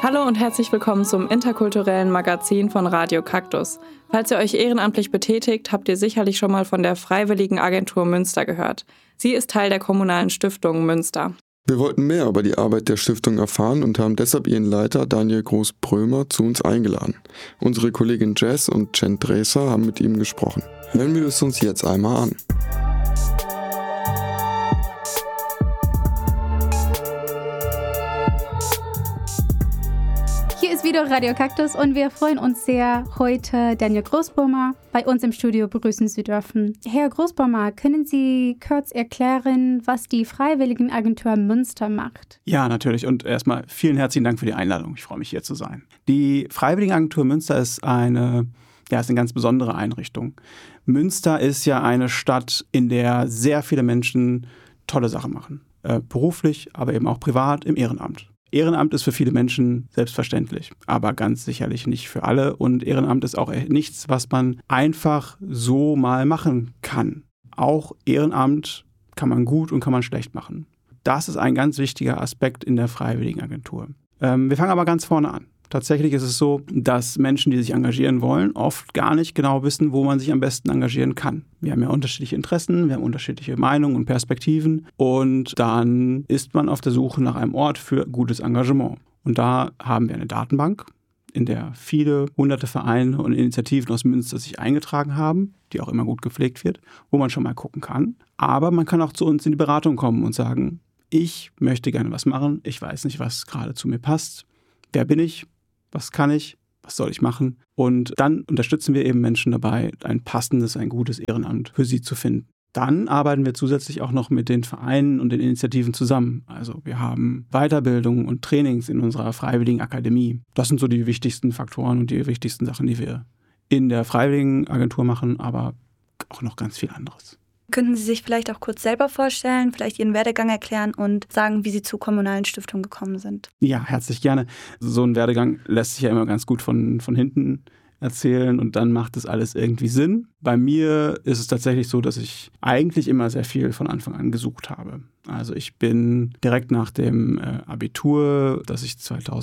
Hallo und herzlich willkommen zum interkulturellen Magazin von Radio Kaktus. Falls ihr euch ehrenamtlich betätigt, habt ihr sicherlich schon mal von der Freiwilligen Agentur Münster gehört. Sie ist Teil der kommunalen Stiftung Münster. Wir wollten mehr über die Arbeit der Stiftung erfahren und haben deshalb ihren Leiter Daniel Groß-Brömer zu uns eingeladen. Unsere Kollegin Jess und Jen Dreser haben mit ihm gesprochen. Hören wir es uns jetzt einmal an. Hier ist wieder Radio Kaktus und wir freuen uns sehr, heute Daniel Groß-Brömer bei uns im Studio begrüßen zu dürfen. Herr Groß-Brömer, können Sie kurz erklären, was die Freiwilligenagentur Münster macht? Ja, natürlich. Und erstmal vielen herzlichen Dank für die Einladung. Ich freue mich, hier zu sein. Die Freiwilligenagentur Münster ist eine ganz besondere Einrichtung. Münster ist ja eine Stadt, in der sehr viele Menschen tolle Sachen machen. Beruflich, aber eben auch privat im Ehrenamt. Ehrenamt ist für viele Menschen selbstverständlich, aber ganz sicherlich nicht für alle. Und Ehrenamt ist auch nichts, was man einfach so mal machen kann. Auch Ehrenamt kann man gut und kann man schlecht machen. Das ist ein ganz wichtiger Aspekt in der Freiwilligenagentur. Wir fangen aber ganz vorne an. Tatsächlich ist es so, dass Menschen, die sich engagieren wollen, oft gar nicht genau wissen, wo man sich am besten engagieren kann. Wir haben ja unterschiedliche Interessen, wir haben unterschiedliche Meinungen und Perspektiven und dann ist man auf der Suche nach einem Ort für gutes Engagement. Und da haben wir eine Datenbank, in der viele hunderte Vereine und Initiativen aus Münster sich eingetragen haben, die auch immer gut gepflegt wird, wo man schon mal gucken kann. Aber man kann auch zu uns in die Beratung kommen und sagen, ich möchte gerne was machen, ich weiß nicht, was gerade zu mir passt. Wer bin ich? Was kann ich? Was soll ich machen? Und dann unterstützen wir eben Menschen dabei, ein passendes, ein gutes Ehrenamt für sie zu finden. Dann arbeiten wir zusätzlich auch noch mit den Vereinen und den Initiativen zusammen. Also wir haben Weiterbildung und Trainings in unserer Freiwilligen Akademie. Das sind so die wichtigsten Faktoren und die wichtigsten Sachen, die wir in der Freiwilligenagentur machen, aber auch noch ganz viel anderes. Könnten Sie sich vielleicht auch kurz selber vorstellen, vielleicht Ihren Werdegang erklären und sagen, wie Sie zur kommunalen Stiftung gekommen sind? Ja, herzlich gerne. So ein Werdegang lässt sich ja immer ganz gut von hinten erzählen und dann macht das alles irgendwie Sinn. Bei mir ist es tatsächlich so, dass ich eigentlich immer sehr viel von Anfang an gesucht habe. Also ich bin direkt nach dem Abitur, das ich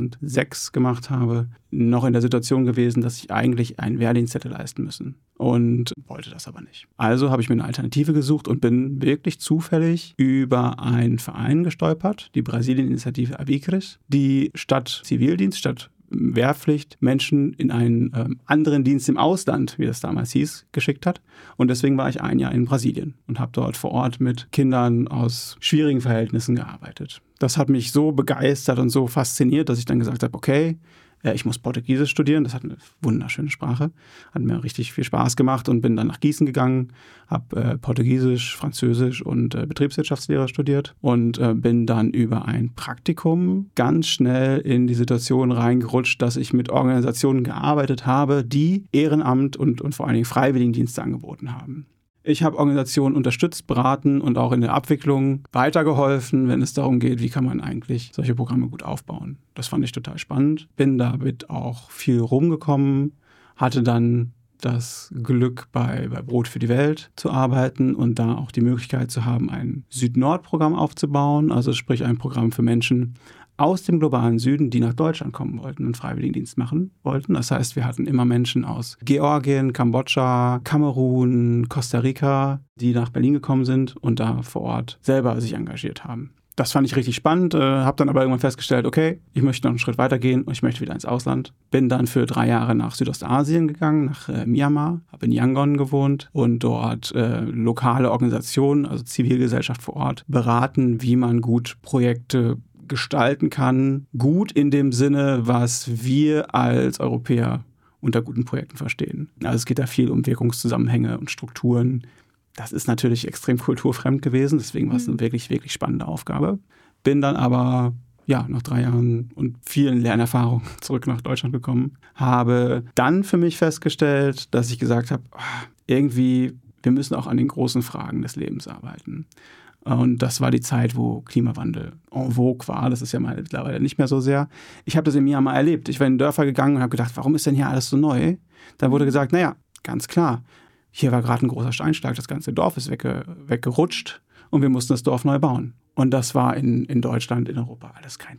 2006 gemacht habe, noch in der Situation gewesen, dass ich eigentlich einen Wehrdienst hätte leisten müssen und wollte das aber nicht. Also habe ich mir eine Alternative gesucht und bin wirklich zufällig über einen Verein gestolpert, die Brasilien-Initiative Avicres, die statt Zivildienst, statt Wehrpflicht Menschen in einen anderen Dienst im Ausland, wie das damals hieß, geschickt hat. Und deswegen war ich ein Jahr in Brasilien und habe dort vor Ort mit Kindern aus schwierigen Verhältnissen gearbeitet. Das hat mich so begeistert und so fasziniert, dass ich dann gesagt habe, okay, ich muss Portugiesisch studieren, das hat eine wunderschöne Sprache, hat mir richtig viel Spaß gemacht und bin dann nach Gießen gegangen, habe Portugiesisch, Französisch und Betriebswirtschaftslehre studiert und bin dann über ein Praktikum ganz schnell in die Situation reingerutscht, dass ich mit Organisationen gearbeitet habe, die Ehrenamt und vor allen Dingen Freiwilligendienste angeboten haben. Ich habe Organisationen unterstützt, beraten und auch in der Abwicklung weitergeholfen, wenn es darum geht, wie kann man eigentlich solche Programme gut aufbauen. Das fand ich total spannend. Bin damit auch viel rumgekommen, hatte dann das Glück, bei Brot für die Welt zu arbeiten und da auch die Möglichkeit zu haben, ein Süd-Nord-Programm aufzubauen, also sprich ein Programm für Menschen aus dem globalen Süden, die nach Deutschland kommen wollten und Freiwilligendienst machen wollten. Das heißt, wir hatten immer Menschen aus Georgien, Kambodscha, Kamerun, Costa Rica, die nach Berlin gekommen sind und da vor Ort selber sich engagiert haben. Das fand ich richtig spannend, habe dann aber irgendwann festgestellt, okay, ich möchte noch einen Schritt weiter gehen und ich möchte wieder ins Ausland. Bin dann für 3 Jahre nach Südostasien gegangen, nach Myanmar, habe in Yangon gewohnt und dort lokale Organisationen, also Zivilgesellschaft vor Ort, beraten, wie man gut Projekte gestalten kann. Gut in dem Sinne, was wir als Europäer unter guten Projekten verstehen. Also es geht da viel um Wirkungszusammenhänge und Strukturen. Das ist natürlich extrem kulturfremd gewesen, deswegen war es eine wirklich, wirklich spannende Aufgabe. Bin dann aber nach 3 Jahren und vielen Lernerfahrungen zurück nach Deutschland gekommen. Habe dann für mich festgestellt, dass ich gesagt habe, irgendwie, wir müssen auch an den großen Fragen des Lebens arbeiten. Und das war die Zeit, wo Klimawandel en vogue war. Das ist ja mittlerweile nicht mehr so sehr. Ich habe das in Myanmar erlebt. Ich war in Dörfer gegangen und habe gedacht, warum ist denn hier alles so neu? Dann wurde gesagt, ganz klar, hier war gerade ein großer Steinschlag, das ganze Dorf ist weggerutscht und wir mussten das Dorf neu bauen. Und das war in Deutschland, in Europa alles kein Thema.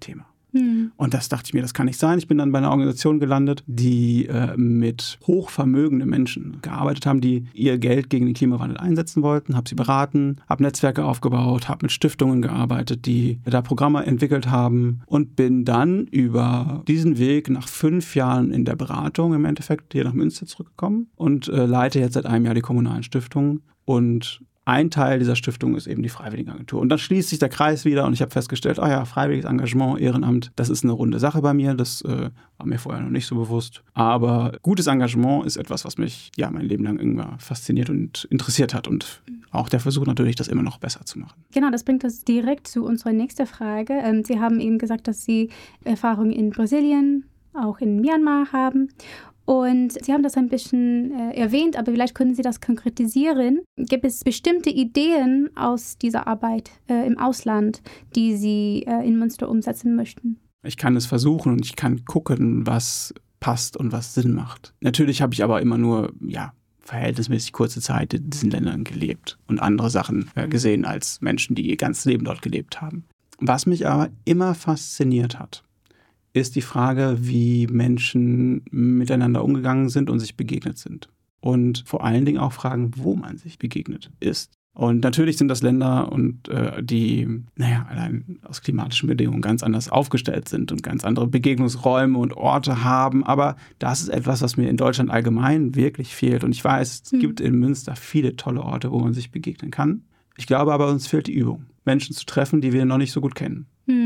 Und das dachte ich mir, das kann nicht sein. Ich bin dann bei einer Organisation gelandet, die mit hochvermögenden Menschen gearbeitet haben, die ihr Geld gegen den Klimawandel einsetzen wollten, habe sie beraten, habe Netzwerke aufgebaut, habe mit Stiftungen gearbeitet, die da Programme entwickelt haben und bin dann über diesen Weg nach 5 Jahren in der Beratung im Endeffekt hier nach Münster zurückgekommen und leite jetzt seit einem Jahr die kommunalen Stiftungen. Und ein Teil dieser Stiftung ist eben die Freiwilligenagentur. Und dann schließt sich der Kreis wieder und ich habe festgestellt, freiwilliges Engagement, Ehrenamt, das ist eine runde Sache bei mir. Das war mir vorher noch nicht so bewusst. Aber gutes Engagement ist etwas, was mich mein Leben lang irgendwann fasziniert und interessiert hat. Und auch der Versuch natürlich, das immer noch besser zu machen. Genau, das bringt uns direkt zu unserer nächsten Frage. Sie haben eben gesagt, dass Sie Erfahrungen in Brasilien, auch in Myanmar haben. Und Sie haben das ein bisschen erwähnt, aber vielleicht können Sie das konkretisieren. Gibt es bestimmte Ideen aus dieser Arbeit im Ausland, die Sie in Münster umsetzen möchten? Ich kann es versuchen und ich kann gucken, was passt und was Sinn macht. Natürlich habe ich aber immer nur, verhältnismäßig kurze Zeit in diesen Ländern gelebt und andere Sachen gesehen als Menschen, die ihr ganzes Leben dort gelebt haben. Was mich aber immer fasziniert hat, ist die Frage, wie Menschen miteinander umgegangen sind und sich begegnet sind. Und vor allen Dingen auch Fragen, wo man sich begegnet ist. Und natürlich sind das Länder, die allein aus klimatischen Bedingungen ganz anders aufgestellt sind und ganz andere Begegnungsräume und Orte haben. Aber das ist etwas, was mir in Deutschland allgemein wirklich fehlt. Und ich weiß, es gibt in Münster viele tolle Orte, wo man sich begegnen kann. Ich glaube aber, uns fehlt die Übung, Menschen zu treffen, die wir noch nicht so gut kennen.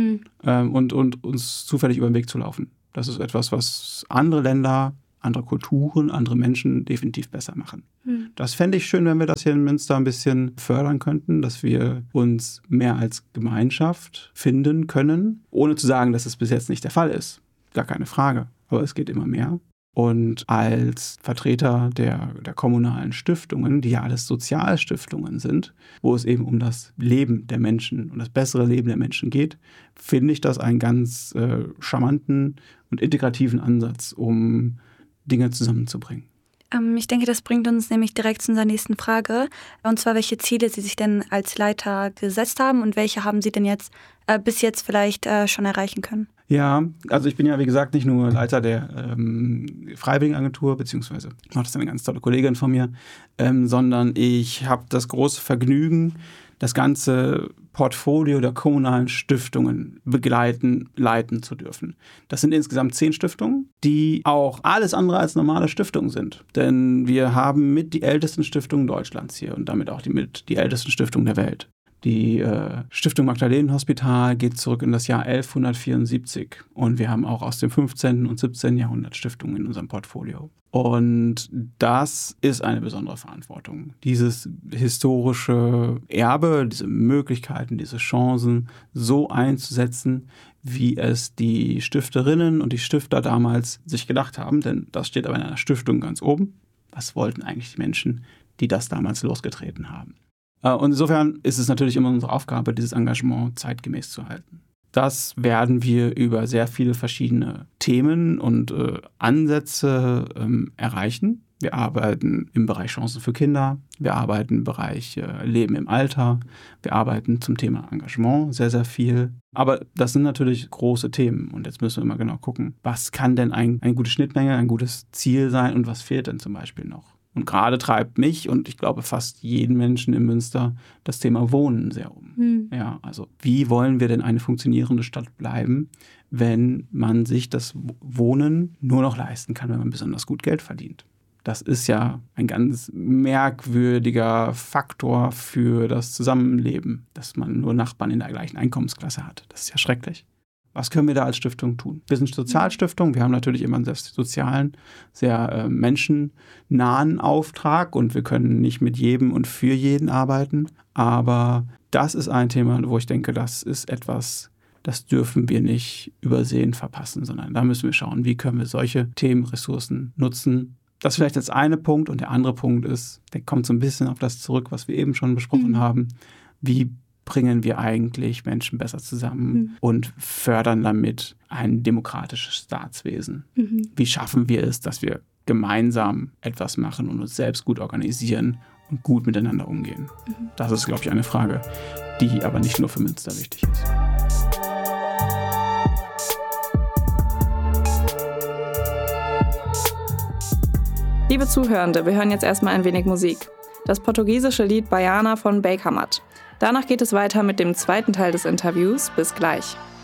Und uns zufällig über den Weg zu laufen. Das ist etwas, was andere Länder, andere Kulturen, andere Menschen definitiv besser machen. Das fände ich schön, wenn wir das hier in Münster ein bisschen fördern könnten, dass wir uns mehr als Gemeinschaft finden können, ohne zu sagen, dass es bis jetzt nicht der Fall ist. Gar keine Frage. Aber es geht immer mehr. Und als Vertreter der kommunalen Stiftungen, die ja alles Sozialstiftungen sind, wo es eben um das Leben der Menschen und das bessere Leben der Menschen geht, finde ich das einen ganz charmanten und integrativen Ansatz, um Dinge zusammenzubringen. Ich denke, das bringt uns nämlich direkt zu unserer nächsten Frage. Und zwar, welche Ziele Sie sich denn als Leiter gesetzt haben und welche haben Sie denn jetzt bis jetzt vielleicht schon erreichen können? Ja, also ich bin ja, wie gesagt, nicht nur Leiter der Freiwilligenagentur, beziehungsweise das ist eine ganz tolle Kollegin von mir, sondern ich habe das große Vergnügen, das ganze Portfolio der kommunalen Stiftungen leiten zu dürfen. Das sind insgesamt 10 Stiftungen, die auch alles andere als normale Stiftungen sind. Denn wir haben mit die ältesten Stiftungen Deutschlands hier und damit auch die ältesten Stiftungen der Welt. Die Stiftung Magdalenenhospital geht zurück in das Jahr 1174 und wir haben auch aus dem 15. und 17. Jahrhundert Stiftungen in unserem Portfolio. Und das ist eine besondere Verantwortung. Dieses historische Erbe, diese Möglichkeiten, diese Chancen so einzusetzen, wie es die Stifterinnen und die Stifter damals sich gedacht haben, denn das steht aber in einer Stiftung ganz oben. Was wollten eigentlich die Menschen, die das damals losgetreten haben? Und insofern ist es natürlich immer unsere Aufgabe, dieses Engagement zeitgemäß zu halten. Das werden wir über sehr viele verschiedene Themen und Ansätze erreichen. Wir arbeiten im Bereich Chancen für Kinder, wir arbeiten im Bereich Leben im Alter, wir arbeiten zum Thema Engagement sehr, sehr viel. Aber das sind natürlich große Themen und jetzt müssen wir immer genau gucken, was kann denn eine gute Schnittmenge, ein gutes Ziel sein und was fehlt denn zum Beispiel noch? Und gerade treibt mich und ich glaube fast jeden Menschen in Münster das Thema Wohnen sehr um. Ja, also wie wollen wir denn eine funktionierende Stadt bleiben, wenn man sich das Wohnen nur noch leisten kann, wenn man besonders gut Geld verdient? Das ist ja ein ganz merkwürdiger Faktor für das Zusammenleben, dass man nur Nachbarn in der gleichen Einkommensklasse hat. Das ist ja schrecklich. Was können wir da als Stiftung tun? Wir sind Sozialstiftung, wir haben natürlich immer einen sehr sozialen, sehr menschennahen Auftrag und wir können nicht mit jedem und für jeden arbeiten. Aber das ist ein Thema, wo ich denke, das ist etwas, das dürfen wir nicht übersehen, verpassen, sondern da müssen wir schauen, wie können wir solche Themen, Ressourcen nutzen. Das vielleicht als eine Punkt und der andere Punkt ist, der kommt so ein bisschen auf das zurück, was wir eben schon besprochen haben. Wie bringen wir eigentlich Menschen besser zusammen und fördern damit ein demokratisches Staatswesen? Wie schaffen wir es, dass wir gemeinsam etwas machen und uns selbst gut organisieren und gut miteinander umgehen? Das ist, glaube ich, eine Frage, die aber nicht nur für Münster wichtig ist. Liebe Zuhörende, wir hören jetzt erstmal ein wenig Musik. Das portugiesische Lied Baiana von Bakermat. Danach geht es weiter mit dem zweiten Teil des Interviews. Bis gleich.